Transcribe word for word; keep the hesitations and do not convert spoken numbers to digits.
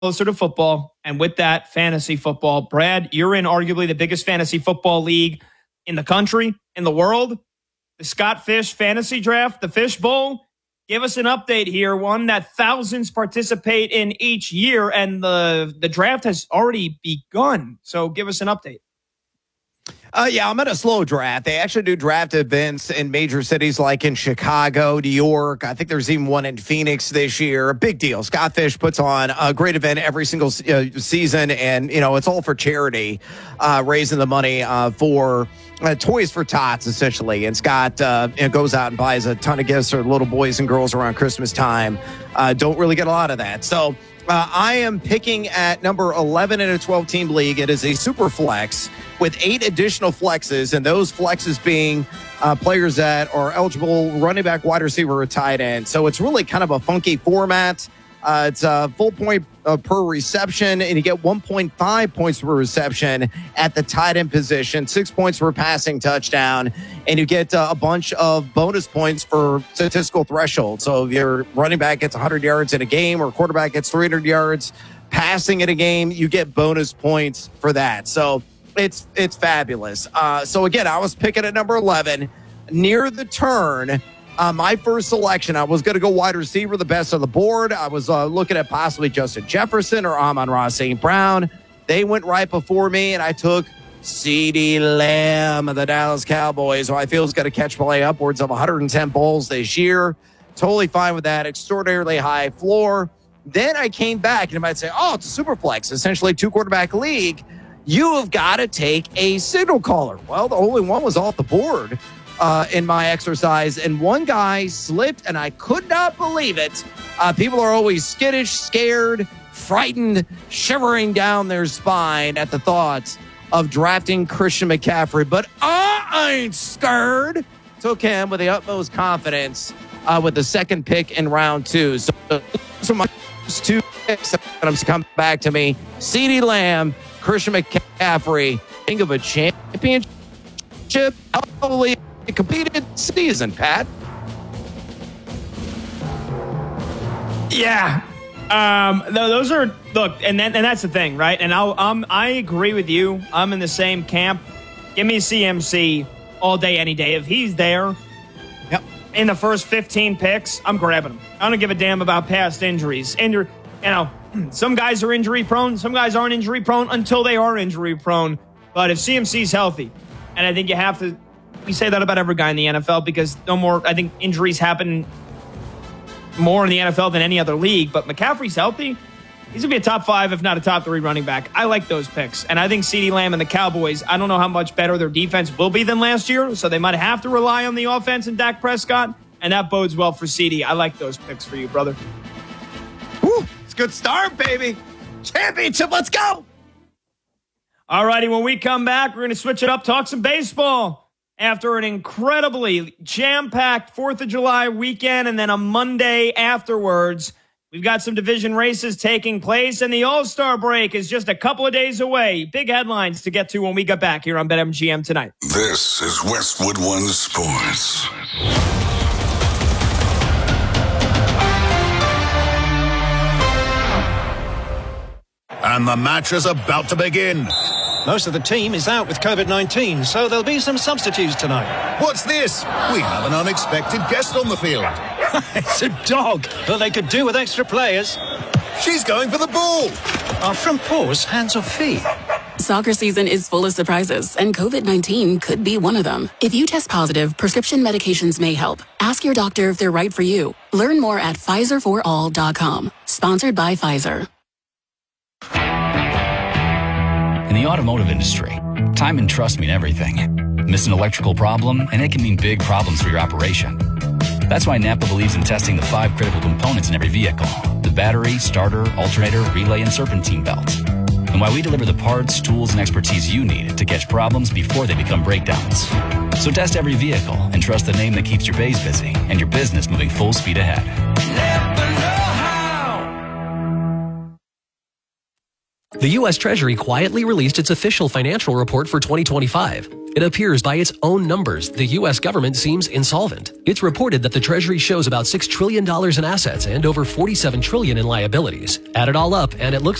closer to football, and with that, fantasy football. Brad, you're in arguably the biggest fantasy football league in the country, in the world. The Scott Fish Fantasy Draft, the Fish Bowl. Give us an update here, one that thousands participate in each year, and the, the draft has already begun. So give us an update. Uh, yeah, I'm at a slow draft. They actually do draft events in major cities like in Chicago, New York. I think there's even one in Phoenix this year. A big deal. Scott Fish puts on a great event every single uh, season, and, you know, it's all for charity, uh, raising the money uh, for uh, Toys for Tots, essentially. And Scott uh, you know, goes out and buys a ton of gifts for little boys and girls around Christmas time. Uh, don't really get a lot of that. So uh, I am picking at number eleven in a twelve-team league. It is a super flex with eight additional flexes, and those flexes being uh, players that are eligible running back, wide receiver, or tight end. So it's really kind of a funky format. Uh, it's a full point uh, per reception, and you get one point five points per reception at the tight end position, six points per passing touchdown, and you get uh, a bunch of bonus points for statistical threshold. So if your running back gets one hundred yards in a game or quarterback gets three hundred yards passing in a game, you get bonus points for that. So It's it's fabulous. Uh, so, again, I was picking at number eleven. Near the turn, uh, my first selection, I was going to go wide receiver, the best on the board. I was uh, looking at possibly Justin Jefferson or Amon-Ra Saint Brown. They went right before me, and I took CeeDee Lamb of the Dallas Cowboys, who I feel is going to catch play upwards of one hundred ten bowls this year. Totally fine with that. Extraordinarily high floor. Then I came back, and you might say, oh, it's a super flex, essentially two-quarterback league. You have got to take a signal caller. Well, the only one was off the board uh, in my exercise, and one guy slipped, and I could not believe it. Uh, people are always skittish, scared, frightened, shivering down their spine at the thought of drafting Christian McCaffrey, but I ain't scared. Took him with the utmost confidence uh, with the second pick in round two. So, so my two picks that come back to me, CeeDee Lamb, Christian McCaffrey. Think of a championship, probably a completed season, Pat. Yeah. Um, those are, look, and then, and that's the thing, right? And I'll, um, I agree with you. I'm in the same camp. Give me C M C all day, any day. If he's there yep. in the first fifteen picks, I'm grabbing him. I don't give a damn about past injuries. Injur- you know, some guys are injury prone. Some guys aren't injury prone until they are injury prone. But if C M C's healthy, and I think you have to, we say that about every guy in the N F L because no more, I think injuries happen more in the N F L than any other league. But McCaffrey's healthy. He's going to be a top five, if not a top three running back. I like those picks. And I think CeeDee Lamb and the Cowboys, I don't know how much better their defense will be than last year. So they might have to rely on the offense and Dak Prescott. And that bodes well for CeeDee. I like those picks for you, brother. Woo, it's a good start, baby. Championship, let's go. All righty, when we come back, we're going to switch it up, talk some baseball. After an incredibly jam-packed fourth of July weekend and then a Monday afterwards, we've got some division races taking place, and the All-Star break is just a couple of days away. Big headlines to get to when we get back here on BetMGM tonight. This is Westwood One Sports. And the match is about to begin. Most of the team is out with COVID nineteen, so there'll be some substitutes tonight. What's this? We have an unexpected guest on the field. It's a dog, but they could do with extra players. She's going for the ball. Are from paws, hands or feet? Soccer season is full of surprises, and COVID nineteen could be one of them. If you test positive, prescription medications may help. Ask your doctor if they're right for you. Learn more at Pfizer for all dot com. Sponsored by Pfizer. In the automotive industry, time and trust mean everything. Miss an electrical problem, and it can mean big problems for your operation. That's why Napa believes in testing the five critical components in every vehicle: the battery, starter, alternator, relay, and serpentine belt. And why we deliver the parts, tools, and expertise you need to catch problems before they become breakdowns. So test every vehicle and trust the name that keeps your bays busy and your business moving full speed ahead. Napa know how. The U S Treasury quietly released its official financial report for twenty twenty-five. It appears by its own numbers, the U S government seems insolvent. It's reported that the Treasury shows about six trillion dollars in assets and over forty-seven trillion dollars in liabilities. Add it all up, and it looks